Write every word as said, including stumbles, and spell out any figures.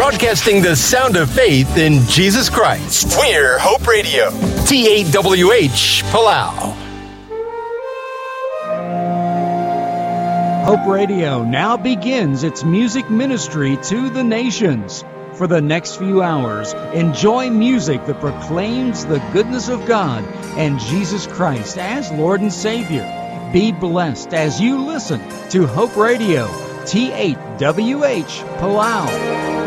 broadcasting the sound of faith in Jesus Christ. We're Hope Radio, T A W H, Palau. Hope Radio now begins its music ministry to the nations. For the next few hours, enjoy music that proclaims the goodness of God and Jesus Christ as Lord and Savior. Be blessed as you listen to Hope Radio, T eight W H, Palau.